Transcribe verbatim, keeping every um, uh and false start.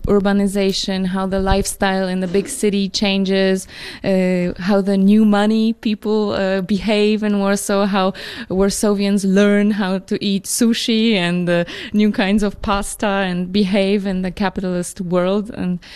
urbanization, how the lifestyle in the big city changes, uh, how the new money people uh, behave in Warsaw, how Warsawians learn how to eat sushi and uh, new kinds of pasta and behave in the capitalist world. And